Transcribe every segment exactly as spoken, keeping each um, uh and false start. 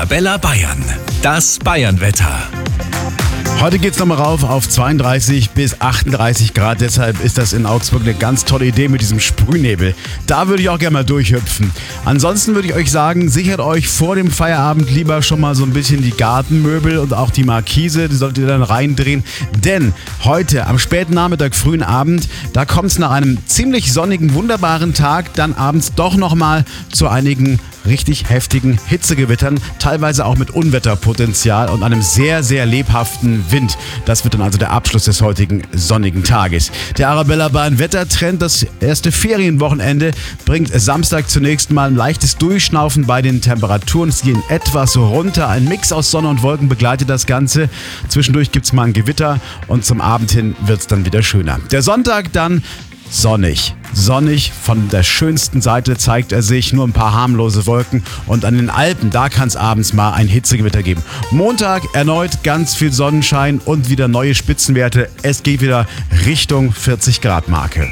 Arabella Bayern, das Bayernwetter. Heute geht's nochmal rauf auf zweiunddreißig bis achtunddreißig Grad. Deshalb ist das in Augsburg eine ganz tolle Idee mit diesem Sprühnebel. Da würde ich auch gerne mal durchhüpfen. Ansonsten würde ich euch sagen, sichert euch vor dem Feierabend lieber schon mal so ein bisschen die Gartenmöbel und auch die Markise. Die solltet ihr dann reindrehen. Denn heute am späten Nachmittag, frühen Abend, da kommt es nach einem ziemlich sonnigen, wunderbaren Tag dann abends doch nochmal zu einigen richtig heftigen Hitzegewittern, teilweise auch mit Unwetterpotenzial und einem sehr, sehr lebhaften Wind. Das wird dann also der Abschluss des heutigen sonnigen Tages. Der Arabella Bayern Wettertrend, das erste Ferienwochenende, bringt Samstag zunächst mal ein leichtes Durchschnaufen bei den Temperaturen. Es gehen etwas runter. Ein Mix aus Sonne und Wolken begleitet das Ganze. Zwischendurch gibt es mal ein Gewitter und zum Abend hin wird es dann wieder schöner. Der Sonntag dann sonnig. Sonnig, von der schönsten Seite zeigt er sich, nur ein paar harmlose Wolken und an den Alpen, da kann es abends mal ein Hitzegewitter geben. Montag erneut ganz viel Sonnenschein und wieder neue Spitzenwerte. Es geht wieder Richtung vierzig Grad Marke.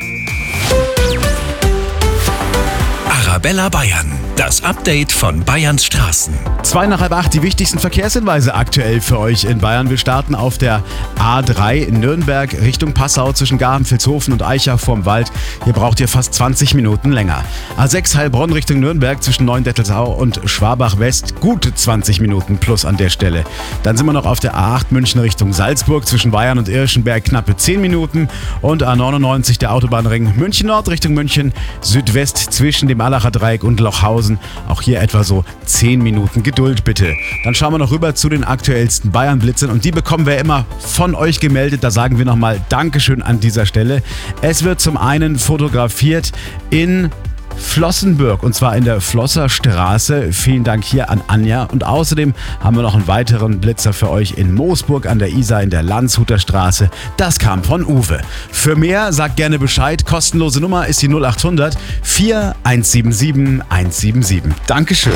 Arabella Bayern, das Update von Bayerns Straßen. Zwei nach halb acht, die wichtigsten Verkehrshinweise aktuell für euch in Bayern. Wir starten auf der A drei in Nürnberg Richtung Passau zwischen Garm-Vilshofen und Aichach vorm Wald. Hier braucht ihr fast zwanzig Minuten länger. A sechs Heilbronn Richtung Nürnberg zwischen Neuendettelsau und Schwabach West. Gute zwanzig Minuten plus an der Stelle. Dann sind wir noch auf der A acht München Richtung Salzburg zwischen Bayern und Irschenberg knappe zehn Minuten. Und A neunundneunzig der Autobahnring München Nord Richtung München Südwest zwischen dem Allacher Dreieck und Lochhausen. Auch hier etwa so zehn Minuten Geduld bitte. Dann schauen wir noch rüber zu den aktuellsten Bayern-Blitzern und die bekommen wir immer von euch gemeldet. Da sagen wir nochmal Dankeschön an dieser Stelle. Es wird zum einen fotografiert in Flossenbürg und zwar in der Flosserstraße. Vielen Dank hier an Anja. Und außerdem haben wir noch einen weiteren Blitzer für euch in Moosburg an der Isar in der Landshuter Straße. Das kam von Uwe. Für mehr sagt gerne Bescheid. Kostenlose Nummer ist die null acht hundert vier eins sieben sieben eins sieben sieben. Dankeschön.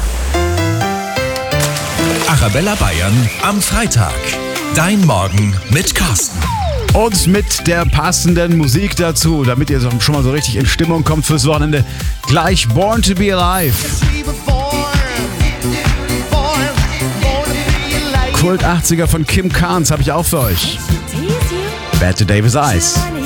Arabella Bayern am Freitag. Dein Morgen mit Carsten. Und mit der passenden Musik dazu, damit ihr schon mal so richtig in Stimmung kommt fürs Wochenende, gleich Born to be Alive. Kult achtziger von Kim Carnes habe ich auch für euch. Bad to Davis Eyes.